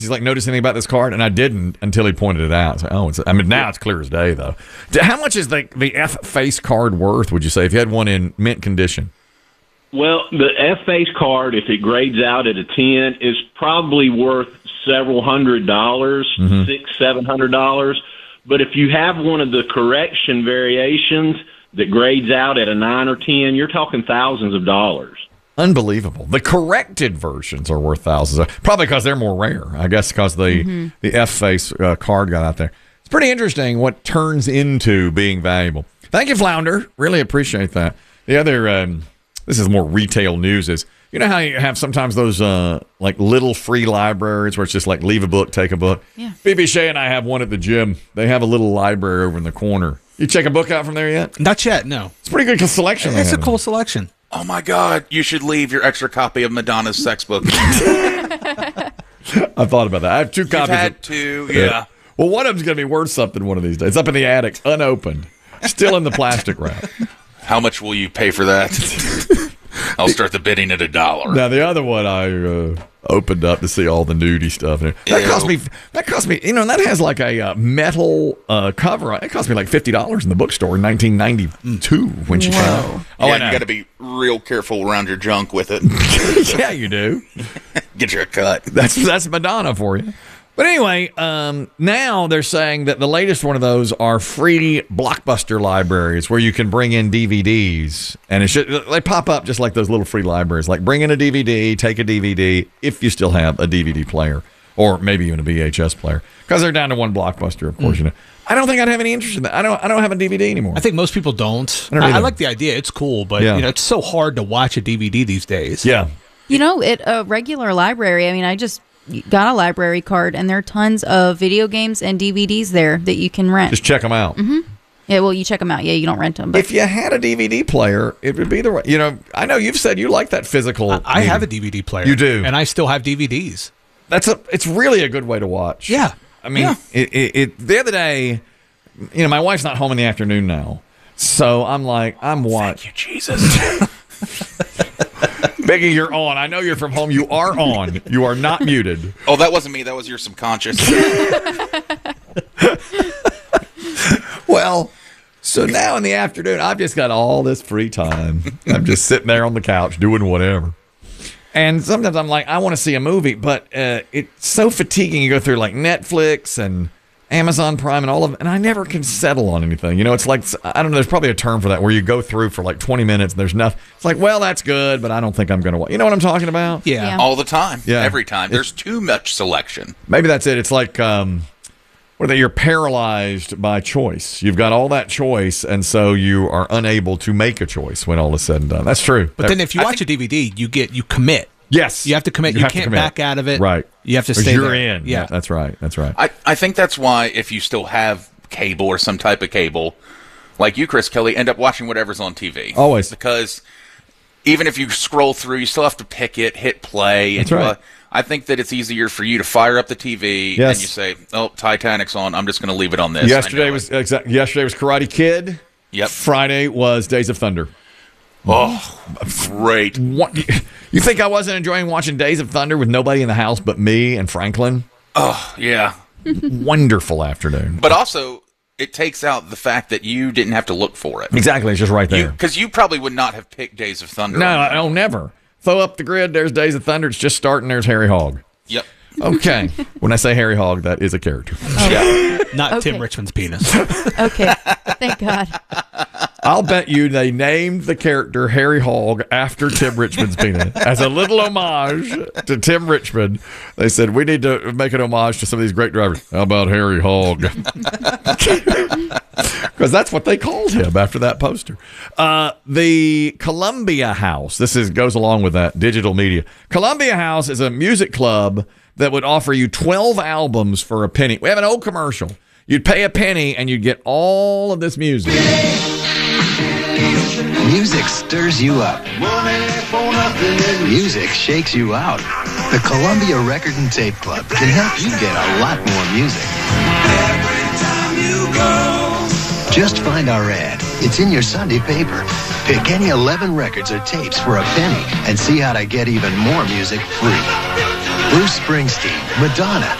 He's like, notice anything about this card? And I didn't until he pointed it out. So, now it's clear as day, though. How much is the F-Face card worth, would you say, if you had one in mint condition? Well, the F-Face card, if it grades out at a 10, is probably worth several $100, $600-700. But if you have one of the correction variations that grades out at a 9 or 10, you're talking thousands of dollars. Unbelievable. The corrected versions are worth thousands. Probably because they're more rare. I guess because the F-Face card got out there. It's pretty interesting what turns into being valuable. Thank you, Flounder. Really appreciate that. The other, this is more retail news, is you know how you have sometimes those like little free libraries where it's just like leave a book, take a book? Yeah. BB Shea and I have one at the gym. They have a little library over in the corner. You check a book out from there yet? Not yet, no. It's a pretty good selection. It's a cool selection. Oh, my God. You should leave your extra copy of Madonna's sex book. I thought about that. I have 2 copies. You've had 2, yeah. Well, one of them's going to be worth something one of these days. It's up in the attic, unopened, still in the plastic wrap. How much will you pay for that? I'll start the bidding at $1. Now, the other one I opened up to see all the nudie stuff. That cost me, you know, and that has like a metal cover. It cost me like $50 in the bookstore in 1992 when she came out. Oh, yeah, you got to be real careful around your junk with it. Yeah, you do. Get you a cut. That's Madonna for you. But anyway, now they're saying that the latest one of those are free Blockbuster libraries where you can bring in DVDs. And they pop up just like those little free libraries. Like bring in a DVD, take a DVD, if you still have a DVD player. Or maybe even a VHS player. Because they're down to one Blockbuster, of course. You know. I don't think I'd have any interest in that. I don't have a DVD anymore. I think most people don't. I like the idea. It's cool. But you know, it's so hard to watch a DVD these days. Yeah. You know, at a regular library, I mean, I just got a library card, and there are tons of video games and DVDs there that you can rent. Just check them out. Mm-hmm. Yeah, well, you check them out. Yeah, you don't rent them. But. If you had a DVD player, it would be the, you know, I know you've said you like that physical. I have a DVD player. You do. And I still have DVDs. It's really a good way to watch. Yeah. I mean, the other day, you know, my wife's not home in the afternoon now. So I'm like, I'm watching. Thank you, Jesus. Biggie, you're on. I know you're from home. You are on. You are not muted. Oh, that wasn't me. That was your subconscious. Well, so now in the afternoon, I've just got all this free time. I'm just sitting there on the couch doing whatever. And sometimes I'm like, I want to see a movie, but it's so fatiguing. You go through like Netflix and Amazon Prime and all of it, and I never can settle on anything. You know, it's like, I don't know, there's probably a term for that where you go through for like 20 minutes and there's nothing. It's like, well, that's good, but I don't think I'm going to watch. You know what I'm talking about? Yeah. All the time. Yeah. Every time. There's too much selection. Maybe that's it. It's like, you're paralyzed by choice. You've got all that choice, and so you are unable to make a choice when all is said and done. That's true. But then if you watch a DVD, you commit. Yes. You have to commit. You can't back out of it. Right. You have to stay You're there. in. Yeah. That's right. That's right. I think that's why if you still have cable or some type of cable, like you, Chris Kelly, end up watching whatever's on TV. Always. Because even if you scroll through, you still have to pick it, hit play. That's right. I think that it's easier for you to fire up the TV and you say, oh, Titanic's on. I'm just going to leave it on this. Yesterday was Karate Kid. Yep. Friday was Days of Thunder. Oh, great. What, you think I wasn't enjoying watching Days of Thunder with nobody in the house but me and Franklin? Oh, yeah. Wonderful afternoon. But also, it takes out the fact that you didn't have to look for it. Exactly. It's just right there. Because you probably would not have picked Days of Thunder. No, never. Throw up the grid. There's Days of Thunder. It's just starting. There's Harry Hogg. Yep. Okay. When I say Harry Hogg, that is a character. Oh. Yeah. Not Tim Richmond's penis. Okay. Thank God. I'll bet you they named the character Harry Hogg after Tim Richmond's penis. As a little homage to Tim Richmond, they said, we need to make an homage to some of these great drivers. How about Harry Hogg? Because that's what they called him after that poster. The Columbia House, goes along with that, digital media. Columbia House is a music club that would offer you 12 albums for a penny. We have an old commercial. You'd pay a penny and you'd get all of this music. Music stirs you up. Music shakes you out. The Columbia Record and Tape Club can help you get a lot more music. Just find our ad. It's in your Sunday paper. Pick any 11 records or tapes for a penny and see how to get even more music free. Bruce Springsteen, Madonna,